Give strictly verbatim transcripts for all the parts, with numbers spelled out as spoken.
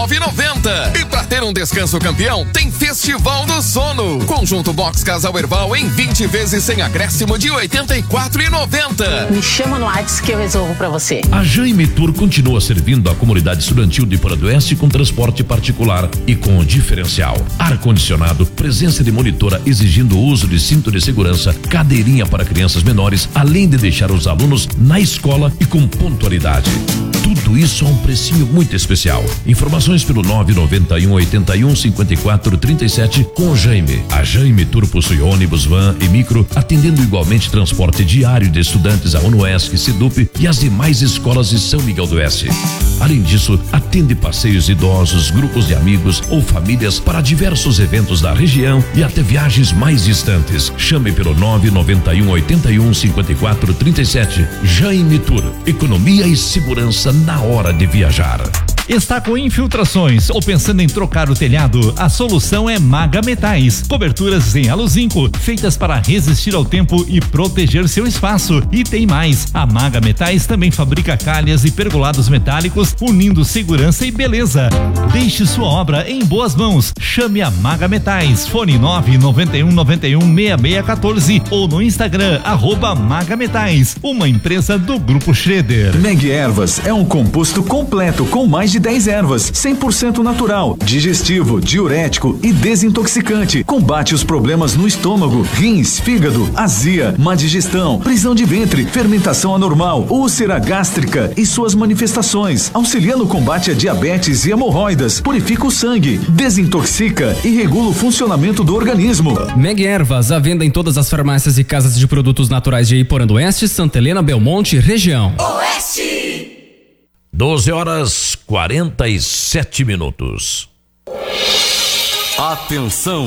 nove e noventa. E para ter um descanso campeão, tem Festival do Sono. Conjunto Box Casal Herbal em vinte vezes sem acréscimo de oitenta e quatro reais e noventa centavos. Me chama no WhatsApp que eu resolvo para você. A Jaime Tour continua servindo a comunidade estudantil de Porã do Oeste com transporte particular e com diferencial. Ar-condicionado, presença de monitora exigindo o uso de cinto de segurança, cadeirinha para crianças menores, além de deixar os alunos na escola e com pontualidade. Tudo isso a um precinho muito especial. Informações pelo nove nove um, oito um, cinco quatro três sete com o Jaime. A Jaime Tour possui ônibus, van e micro, atendendo igualmente transporte diário de estudantes a UNOESC, SEDUP e as demais escolas de São Miguel do Oeste. Além disso, atende passeios idosos, grupos de amigos ou famílias para diversos eventos da região e até viagens mais distantes. Chame pelo nove nove um, oito um, cinco quatro três sete. Jaime Tour. Economia e segurança na hora de viajar. Está com infiltrações ou pensando em trocar o telhado? A solução é Maga Metais. Coberturas em aluzinco, feitas para resistir ao tempo e proteger seu espaço. E tem mais, a Maga Metais também fabrica calhas e pergolados metálicos, unindo segurança e beleza. Deixe sua obra em boas mãos. Chame a Maga Metais. Fone nove nove um, nove um, seis seis um quatro ou no Instagram, arroba Maga Metais, uma empresa do Grupo Schroeder. Meg Ervas é um composto completo com mais de dez ervas, cem por cento natural, digestivo, diurético e desintoxicante. Combate os problemas no estômago, rins, fígado, azia, má digestão, prisão de ventre, fermentação anormal, úlcera gástrica e suas manifestações. Auxilia no combate a diabetes e hemorroidas, purifica o sangue, desintoxica e regula o funcionamento do organismo. Meg Ervas, à venda em todas as farmácias e casas de produtos naturais de Iporã do Oeste, Santa Helena, Belmonte, região. Oeste! doze horas quarenta e sete minutos. Atenção!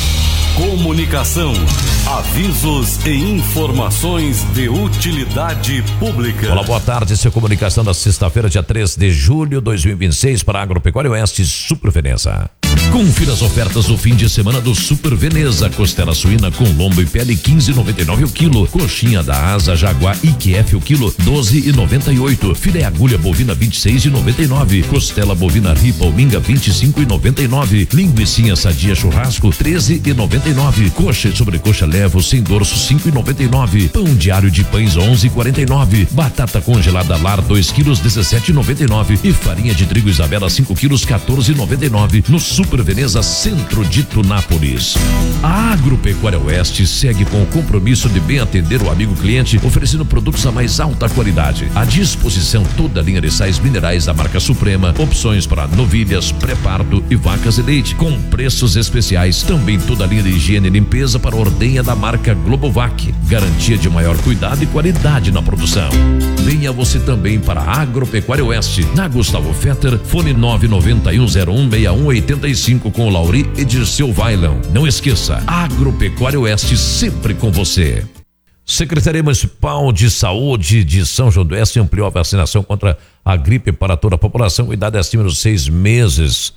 Comunicação, avisos e informações de utilidade pública. Olá, boa tarde. Essa é a comunicação da sexta-feira, dia três de julho de dois mil e vinte e seis para a Agropecuária Oeste Super Veneza. Confira as ofertas do fim de semana do Super Veneza. Costela suína com lombo e pele quinze e noventa e nove o quilo. Coxinha da Asa Jaguar I Q F o quilo doze e noventa e oito. Filé agulha bovina vinte e seis e noventa e nove. Costela bovina ripa minga vinte e cinco e noventa e nove. Linguicinha sadia churrasco treze e noventa e nove. Coxa e sobrecoxa levo sem dorso cinco e noventa e nove. Pão diário de pães onze e quarenta e nove. Batata congelada Lar dois quilos dezessete e noventa e nove. E farinha de trigo Isabela cinco quilos quatorze e noventa e nove. No Super Veneza, centro de Tunápolis. A Agropecuária Oeste segue com o compromisso de bem atender o amigo cliente, oferecendo produtos a mais alta qualidade. À disposição toda a linha de sais minerais da marca Suprema, opções para novilhas, pré-parto e vacas de leite, com preços especiais. Também toda a linha de higiene e limpeza para ordenha da marca Globovac, garantia de maior cuidado e qualidade na produção. Venha você também para a Agropecuária Oeste, na Gustavo Fetter, fone nove nove um zero um seis um oito cinco com o Lauri e Dirceu Vailão. Não esqueça, Agropecuária Oeste sempre com você. Secretaria Municipal de Saúde de São João do Oeste ampliou a vacinação contra a gripe para toda a população com idade acima dos seis meses.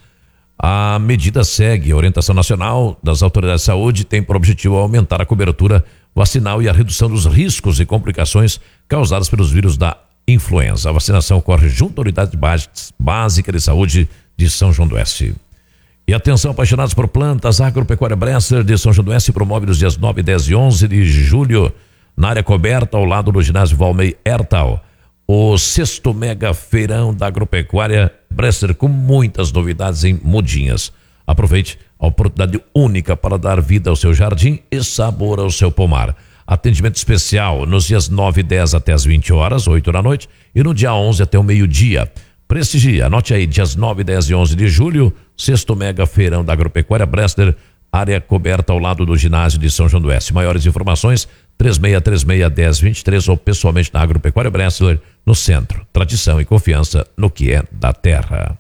A medida segue a orientação nacional das autoridades de saúde e tem por objetivo aumentar a cobertura vacinal e a redução dos riscos e complicações causadas pelos vírus da influenza. A vacinação ocorre junto à Unidade Básica de Saúde de São João do Oeste. E atenção, apaixonados por plantas, a Agropecuária Bresser de São João do Oeste promove nos dias nove, dez e onze de julho, na área coberta ao lado do ginásio Valmei Ertal, o sexto mega feirão da Agropecuária Bresser com muitas novidades em mudinhas. Aproveite a oportunidade única para dar vida ao seu jardim e sabor ao seu pomar. Atendimento especial nos dias nove e dez até as vinte horas, oito da noite, e no dia onze até o meio-dia. Prestigia, anote aí, dias nove, dez e onze de julho, sexto mega feirão da Agropecuária Bresser, área coberta ao lado do ginásio de São João do Oeste. Maiores informações, três seis três seis, um zero dois três ou pessoalmente na Agropecuária Bresser, no centro. Tradição e confiança no que é da terra.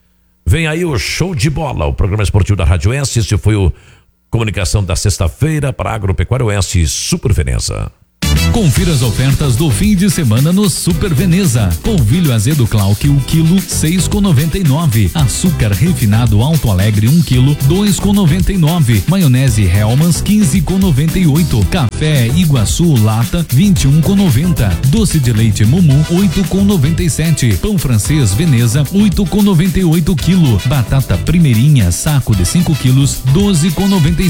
Vem aí o Show de Bola, o programa esportivo da Rádio Oeste. Esse foi o Comunicação da sexta-feira para a Agropecuária Oeste Super Veneza. Confira as ofertas do fim de semana no Super Veneza. Polvilho azedo Clark, o quilo, seis com noventa e nove. Açúcar refinado Alto Alegre, um quilo, dois com noventa e nove. Maionese Hellmann's, quinze com noventa e oito. Café Iguaçu lata, vinte e um com noventa. Doce de leite Mumu, oito com noventa e sete. Pão francês Veneza, oito com noventa e oito quilo. Batata primeirinha saco de cinco quilos, doze com noventa e